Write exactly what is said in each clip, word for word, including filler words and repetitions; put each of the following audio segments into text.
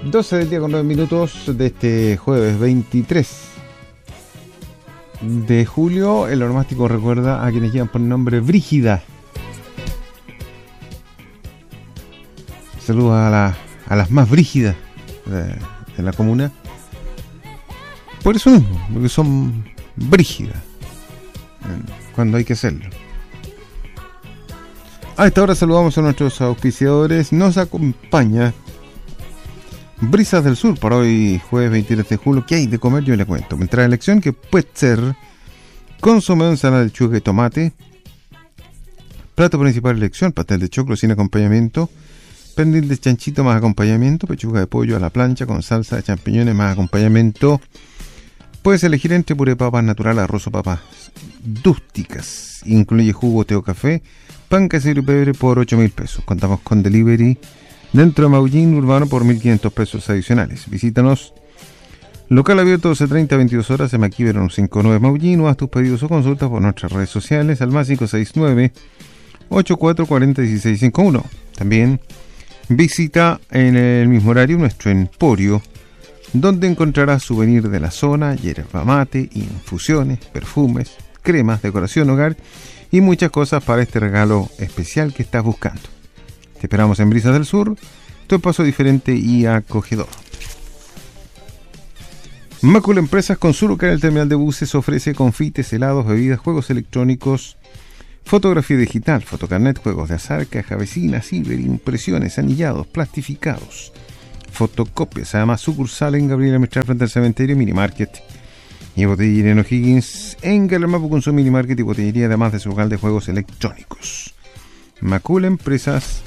doce del día con nueve minutos de este jueves veintitrés de julio. El onomástico recuerda a quienes llevan por nombre Brígida. Saludos a, la, a las más brígidas de, de la comuna. Por eso mismo, porque son brígidas cuando hay que hacerlo. A esta hora saludamos a nuestros auspiciadores. Nos acompaña Brisas del Sur para hoy, jueves veintitrés de julio. ¿Qué hay de comer? Yo le cuento. Mientras la elección que puede ser consomé, ensalada de lechuga y tomate. Plato principal de elección, pastel de choclo sin acompañamiento. Pernil de chanchito más acompañamiento. Pechuga de pollo a la plancha con salsa de champiñones más acompañamiento. Puedes elegir entre puré de papas natural, arroz o papas dústicas. Incluye jugo, té o café. Pan casero y pebre por ocho mil pesos. Contamos con delivery dentro de Maullín Urbano por mil quinientos pesos adicionales. Visítanos. Local abierto doce treinta a veintidós horas en Maquíverón cincuenta y nueve Maullín. O haz tus pedidos o consultas por nuestras redes sociales al más cinco seis nueve, ocho cuatro cuatro cero, seis cinco uno. También visita en el mismo horario nuestro emporio, donde encontrarás souvenir de la zona, yerba mate, infusiones, perfumes, cremas, decoración hogar y muchas cosas para este regalo especial que estás buscando. Te esperamos en Brisas del Sur, tu espacio diferente y acogedor. Macul Empresas con su local en el terminal de buses ofrece confites, helados, bebidas, juegos electrónicos, fotografía digital, fotocarnet, juegos de azar, caja vecina, ciber, impresiones, anillados, plastificados, fotocopias. Además, sucursal en Gabriela Mistral frente al cementerio, minimarket y botillería en O'Higgins, en Galamapu con su minimarket y botillería, además de su local de juegos electrónicos. Macul Empresas.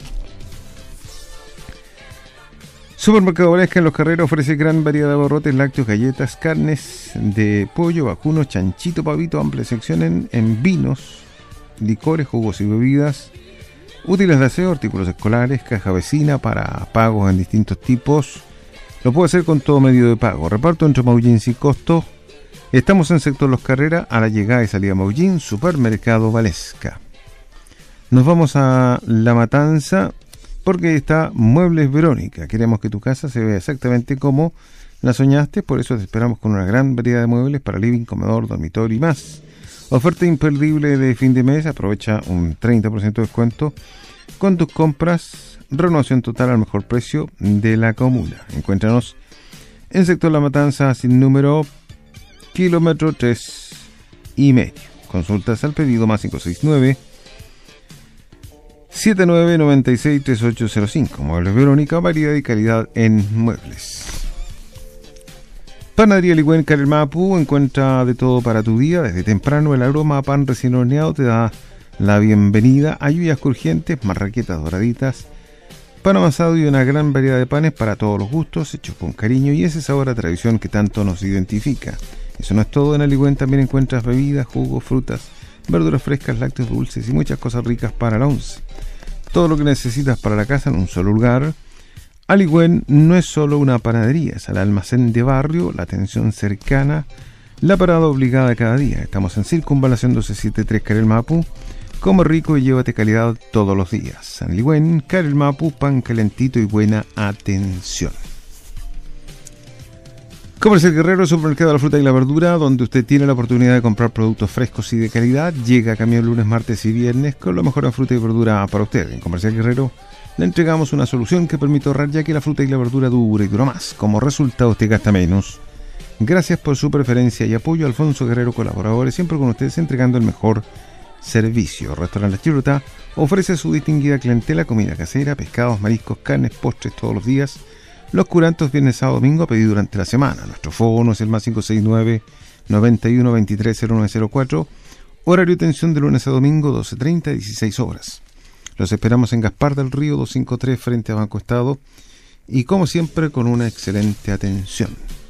Supermercado Valesca en Los Carreros ofrece gran variedad de abarrotes, lácteos, galletas, carnes de pollo, vacuno, chanchito, pavito, amplia sección en, en vinos, licores, jugos y bebidas, útiles de aseo, artículos escolares, caja vecina para pagos en distintos tipos. Lo puede hacer con todo medio de pago. Reparto entre Maullín sin costo. Estamos en sector Los Carreras, a la llegada y salida Maullín, Supermercado Valesca. Nos vamos a La Matanza porque está Muebles Verónica. Queremos que tu casa se vea exactamente como la soñaste, por eso te esperamos con una gran variedad de muebles para living, comedor, dormitorio y más. Oferta imperdible de fin de mes, aprovecha un treinta por ciento de descuento con tus compras, renovación total al mejor precio de la comuna. Encuéntranos en sector La Matanza sin número, kilómetro tres y medio. Consultas al pedido más cinco seis nueve, siete nueve nueve seis, tres ocho cero cinco. Muebles Verónica, variedad y calidad en muebles. Panadería Ligüen Carelmapu, encuentra de todo para tu día. Desde temprano el aroma a pan recién horneado te da la bienvenida. Hay ollas crujientes, marraquetas doraditas, pan amasado y una gran variedad de panes para todos los gustos, hechos con cariño y ese sabor a tradición que tanto nos identifica. Eso no es todo, en Aligüen también encuentras bebidas, jugos, frutas, verduras frescas, lácteos dulces y muchas cosas ricas para la once. Todo lo que necesitas para la casa en un solo lugar. Aligüen no es solo una panadería, es el almacén de barrio, la atención cercana, la parada obligada cada día. Estamos en Circunvalación doce setenta y tres Carelmapu. Come rico y llévate calidad todos los días. Aligüen, Carelmapu, pan calentito y buena atención. Comercial Guerrero, supermercado de la fruta y la verdura, donde usted tiene la oportunidad de comprar productos frescos y de calidad. Llega a camión lunes, martes y viernes con lo mejor en fruta y verdura para usted. En Comercial Guerrero le entregamos una solución que permite ahorrar, ya que la fruta y la verdura dura y dura más. Como resultado usted gasta menos. Gracias por su preferencia y apoyo. Alfonso Guerrero, colaboradores, siempre con ustedes entregando el mejor servicio. Restaurante La Chiruta ofrece a su distinguida clientela comida casera, pescados, mariscos, carnes, postres todos los días. Los curantos viernes, sábado, domingo a pedir durante la semana. Nuestro fono es el más cinco seis nueve, noventa y uno, veintitrés, cero nueve cero cuatro. Horario de atención de lunes a domingo, doce treinta, dieciséis horas. Los esperamos en Gaspar del Río doscientos cincuenta y tres frente a Banco Estado y como siempre con una excelente atención.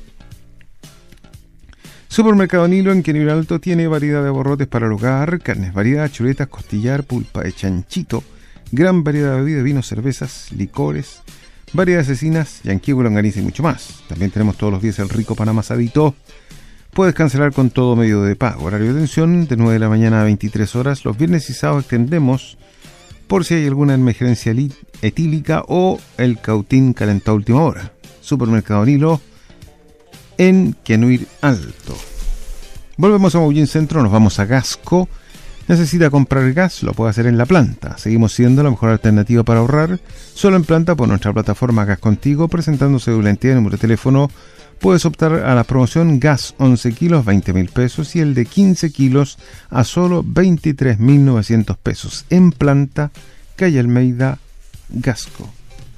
Supermercado Nilo en Quenibra Alto tiene variedad de abarrotes para el hogar, carnes variadas, chuletas, costillar, pulpa de chanchito, gran variedad de bebidas, vinos, cervezas, licores, variedades asesinas, yanquí, longaniza y mucho más. También tenemos todos los días el rico pan amasadito. Puedes cancelar con todo medio de pago. Horario de atención de nueve de la mañana a veintitrés horas. Los viernes y sábados extendemos por si hay alguna emergencia etílica o el cautín calentado a última hora. Supermercado Nilo, en Quenuir Alto. Volvemos a Maullín Centro, nos vamos a Gasco. ¿Necesita comprar gas? Lo puede hacer en la planta. Seguimos siendo la mejor alternativa para ahorrar. Solo en planta por nuestra plataforma Gas Contigo, presentando cédula, identidad y número de teléfono. Puedes optar a la promoción gas once kilos, veinte mil pesos, y el de quince kilos a solo veintitrés mil novecientos pesos. En planta, calle Almeida, Gasco.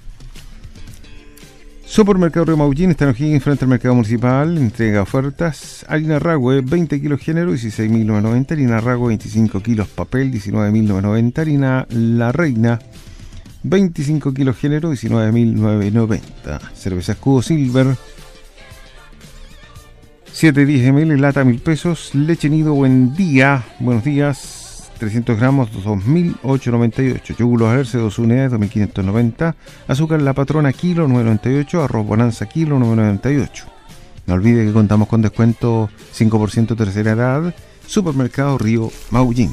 Supermercado Río Maullín está en O'Higgins frente al mercado municipal. Entrega ofertas. Harina Ragüe veinte kilos género, dieciséis mil novecientos noventa. Harina Ragüe veinticinco kilos papel, diecinueve mil novecientos noventa. Harina La Reina veinticinco kilos género, diecinueve mil novecientos noventa. Cerveza Escudo Silver siete diez mililitros, lata mil pesos. Leche Nido Buen Día, buenos días, trescientos gramos, dos mil ochocientos noventa y ocho. Yogur Los Alerce, dos unidades, dos mil quinientos noventa. Azúcar La Patrona, kilo, nueve noventa y ocho. Arroz Bonanza, kilo, nueve noventa y ocho. No olvide que contamos con descuento cinco por ciento tercera edad. Supermercado Río Maullín.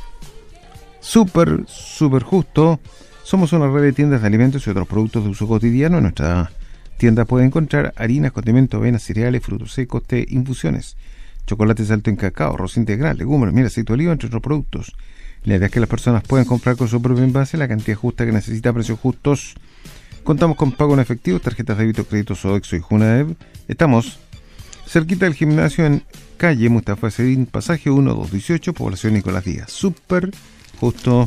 Super, super justo. Somos una red de tiendas de alimentos y otros productos de uso cotidiano. En nuestra tienda puede encontrar harinas, condimentos, avenas, cereales, frutos secos, té, infusiones, chocolates alto en cacao, arroz integral, legumbres, miel, aceite de oliva, entre otros productos. La idea es que las personas puedan comprar con su propio envase la cantidad justa que necesita a precios justos. Contamos con pago en efectivo, tarjetas de débito, crédito, Sodexo y Junaev. Estamos cerquita del gimnasio en calle Mustafa Sedín, pasaje uno dos dieciocho, población Nicolás Díaz. Súper justo.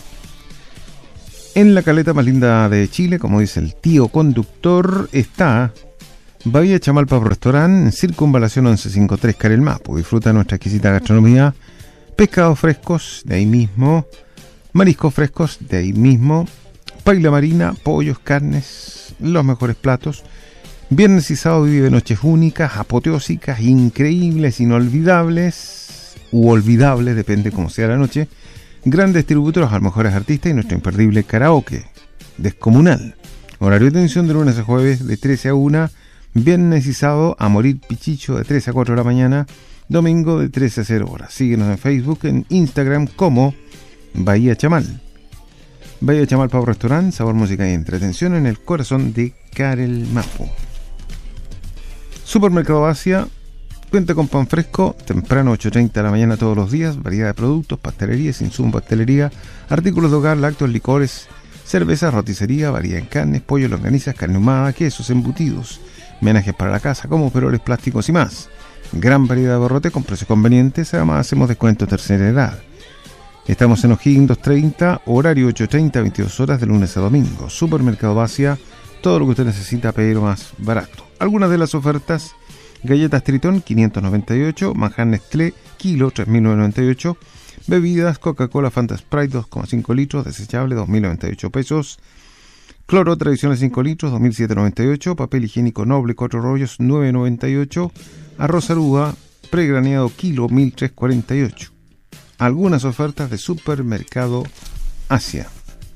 En la caleta más linda de Chile, como dice el tío conductor, está Bahía Chamalpa Restaurant, Circunvalación once cincuenta y tres, Carel Mapo. Disfruta de nuestra exquisita gastronomía, pescados frescos de ahí mismo, mariscos frescos de ahí mismo, paella marina, pollos, carnes, los mejores platos. Viernes y sábado vive noches únicas, apoteósicas, increíbles, inolvidables u olvidables, depende cómo sea la noche. Grandes distribuidores a los mejores artistas y nuestro imperdible karaoke descomunal. Horario de atención de lunes a jueves de trece a una, viernes y sábado a morir pichicho de tres a cuatro de la mañana, domingo de trece a cero horas. Síguenos en Facebook, en Instagram como Bahía Chamal. Bahía Chamal Pavo Restaurant, sabor, música y entretención en el corazón de Carel Mapo. Supermercado Asia cuenta con pan fresco, temprano ocho treinta de la mañana todos los días, variedad de productos, pastelerías, insumos, pastelería, artículos de hogar, lácteos, licores, cervezas, roticería, variedad en carnes, pollo, longanizas, carne ahumada, quesos, embutidos, menajes para la casa, como peroles, plásticos y más. Gran variedad de abarrotes con precios convenientes, además hacemos descuento tercera edad. Estamos en O'Higgins doscientos treinta, horario ocho treinta, veintidós horas de lunes a domingo. Supermercado Asia, todo lo que usted necesita, pero más barato. Algunas de las ofertas: galletas Tritón quinientos noventa y ocho, manjar Nestlé kilo tres mil novecientos noventa y ocho, bebidas Coca-Cola Fanta Sprite dos coma cinco litros, desechable dos mil noventa y ocho pesos, cloro tradicional cinco litros dos mil setecientos noventa y ocho, papel higiénico Noble cuatro rollos nueve noventa y ocho, arroz Aruba pregraneado kilo mil trescientos cuarenta y ocho. Algunas ofertas de Supermercado Asia.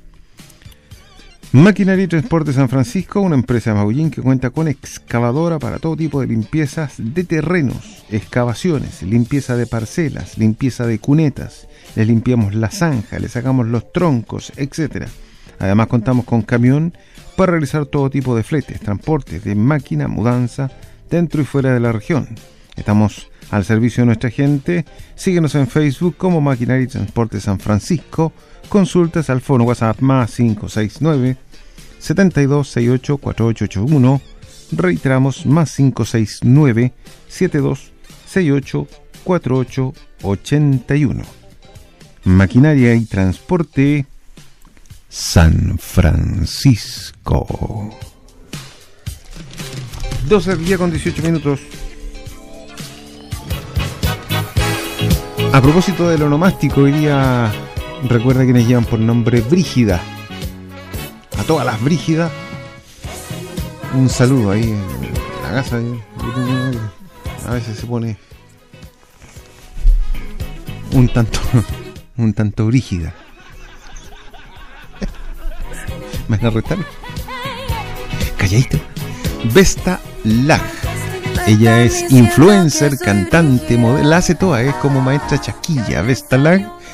Maquinaria y Transporte San Francisco, una empresa de Maullín que cuenta con excavadora para todo tipo de limpiezas de terrenos, excavaciones, limpieza de parcelas, limpieza de cunetas, les limpiamos la zanja, les sacamos los troncos, etcétera. Además contamos con camión para realizar todo tipo de fletes, transportes de máquina, mudanza, dentro y fuera de la región. Estamos al servicio de nuestra gente. Síguenos en Facebook como Maquinaria y Transporte San Francisco. Consultas al fono WhatsApp más cinco seis nueve, siete dos seis ocho, cuatro ocho ocho uno. Reiteramos, más cinco seis nueve, siete dos seis ocho, cuatro ocho ocho uno. Maquinaria y Transporte San Francisco. doce del día con dieciocho minutos. A propósito del onomástico, hoy día recuerda quienes llevan por nombre Brígida. A todas las Brígidas, un saludo ahí en la casa. A veces se pone un tanto, un tanto brígida. ¿Me van a retar? Calladito. Vesta Lag. Ella es influencer, cantante, modelo, la hace toda, es como maestra chasquilla. Vesta Lag